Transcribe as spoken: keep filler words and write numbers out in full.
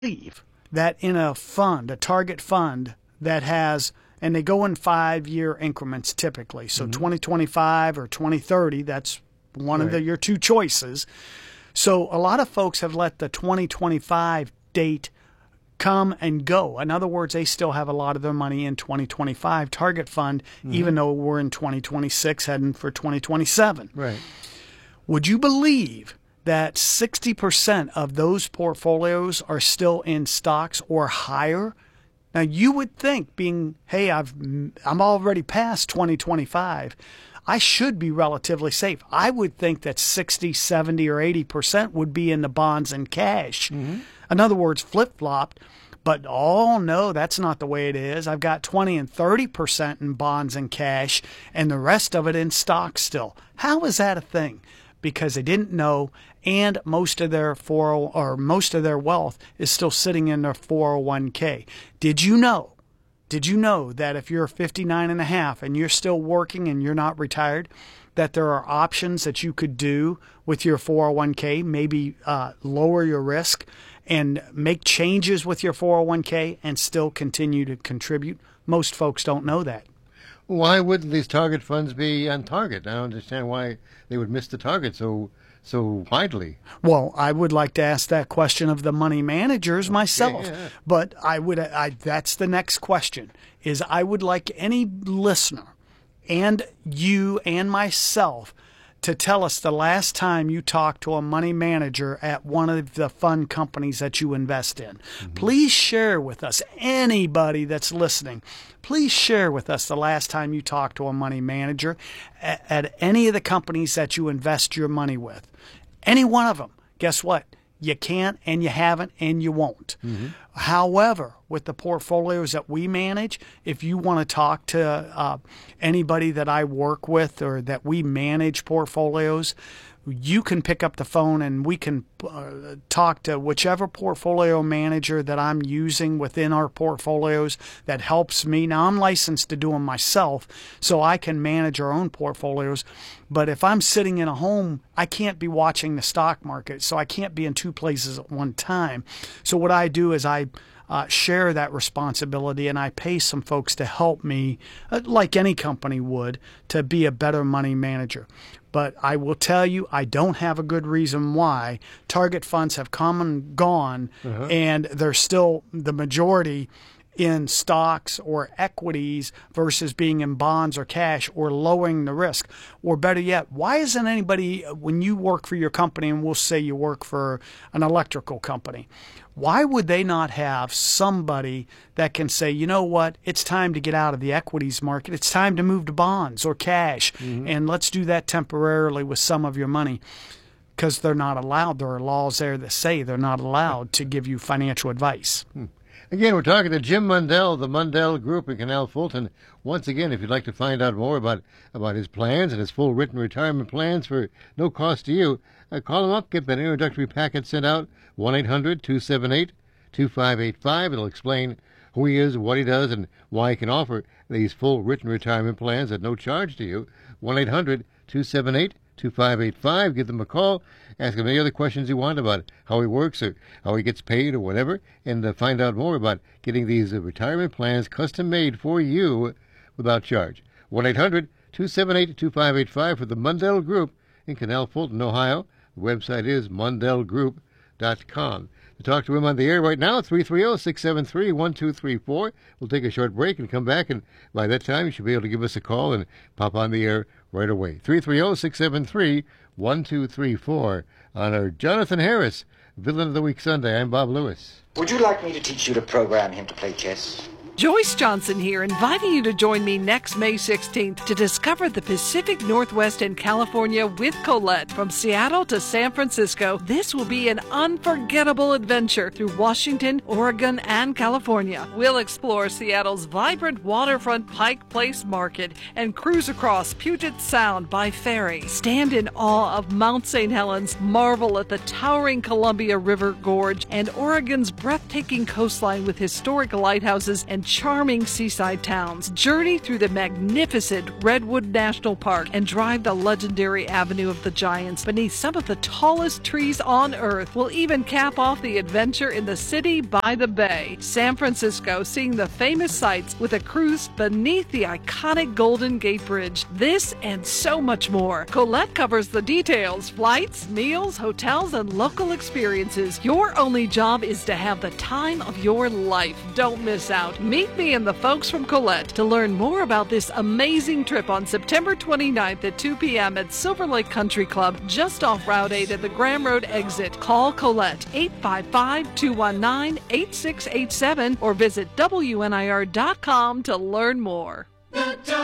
believe that in a fund, a target fund that has, and they go in five-year increments typically, so mm-hmm. twenty twenty-five or twenty thirty, that's one right. of the, your two choices. So a lot of folks have let the twenty twenty-five date come and go. In other words, they still have a lot of their money in twenty twenty-five target fund, mm-hmm. even though we're in twenty twenty-six heading for twenty twenty-seven. Right. Would you believe that sixty percent of those portfolios are still in stocks or higher? Now, you would think, being, hey, I've, I'm already past twenty twenty-five, I should be relatively safe. I would think that sixty, seventy, or eighty percent would be in the bonds and cash. Mm-hmm. In other words, flip-flopped. But, oh, no, that's not the way it is. I've got twenty and thirty percent in bonds and cash and the rest of it in stocks still. How is that a thing? Because they didn't know, and most of their four or most of their wealth is still sitting in their four oh one k. Did you know? Did you know that if you're fifty-nine and a half and you're still working and you're not retired, that there are options that you could do with your four oh one k, maybe uh, lower your risk and make changes with your four oh one k and still continue to contribute? Most folks don't know that. Why wouldn't these target funds be on target? I don't understand why they would miss the target so so widely. Well, I would like to ask that question of the money managers myself. Yeah, yeah. But I would I that's the next question, is I would like any listener and you and myself to tell us the last time you talked to a money manager at one of the fund companies that you invest in. Mm-hmm. Please share with us, anybody that's listening, please share with us the last time you talked to a money manager at, at any of the companies that you invest your money with. Any one of them. Guess what? You can't, and you haven't, and you won't. Mm-hmm. However, with the portfolios that we manage, if you want to talk to uh, anybody that I work with or that we manage portfolios, you can pick up the phone and we can uh, talk to whichever portfolio manager that I'm using within our portfolios that helps me. Now, I'm licensed to do them myself, so I can manage our own portfolios. But if I'm sitting in a home, I can't be watching the stock market, so I can't be in two places at one time. So what I do is I Uh, share that responsibility, and I pay some folks to help me, uh, like any company would, to be a better money manager. But I will tell you, I don't have a good reason why target funds have come and gone, uh-huh. and they're still the majority in stocks or equities versus being in bonds or cash, or lowering the risk. Or better yet, why isn't anybody, when you work for your company, and we'll say you work for an electrical company, why would they not have somebody that can say, you know what, it's time to get out of the equities market, it's time to move to bonds or cash, mm-hmm. and let's do that temporarily with some of your money? Because they're not allowed. There are laws there that say they're not allowed to give you financial advice. Hmm. Again, we're talking to Jim Mundell, the Mundell Group in Canal Fulton. Once again, if you'd like to find out more about, about his plans and his full written retirement plans for no cost to you, uh, call him up, get that introductory packet sent out, one eight hundred two seven eight two five eight five. It'll explain who he is, what he does, and why he can offer these full written retirement plans at no charge to you. one eight hundred two seven eight two five eight five. Give them a call. Ask him any other questions you want about how he works or how he gets paid or whatever, and uh, find out more about getting these uh, retirement plans custom made for you without charge. one eight hundred two seven eight two five eight five for the Mundell Group in Canal Fulton, Ohio. The website is mundell group dot com. To talk to him on the air right now, three three zero six seven three one two three four. We'll take a short break and come back, and by that time you should be able to give us a call and pop on the air right away. three three zero six seven three one two three four on our Jonathan Harris Villain of the Week Sunday. I'm Bob Lewis. Would you like me to teach you to program him to play chess? Joyce Johnson here, inviting you to join me next May sixteenth to discover the Pacific Northwest and California with Colette. From Seattle to San Francisco, this will be an unforgettable adventure through Washington, Oregon, and California. We'll explore Seattle's vibrant waterfront Pike Place Market and cruise across Puget Sound by ferry. Stand in awe of Mount Saint Helens, marvel at the towering Columbia River Gorge, and Oregon's breathtaking coastline with historic lighthouses and charming seaside towns, journey through the magnificent Redwood National Park, and drive the legendary Avenue of the Giants beneath some of the tallest trees on Earth. We'll even cap off the adventure in the city by the bay, San Francisco, seeing the famous sights with a cruise beneath the iconic Golden Gate Bridge. This and so much more. Colette covers the details: flights, meals, hotels, and local experiences. Your only job is to have the time of your life. Don't miss out. Meet me and the folks from Colette to learn more about this amazing trip on September twenty-ninth at two p.m. at Silver Lake Country Club, just off Route eight at the Graham Road exit. Call Colette eight five five, two one nine, eight six eight seven or visit W N I R dot com to learn more.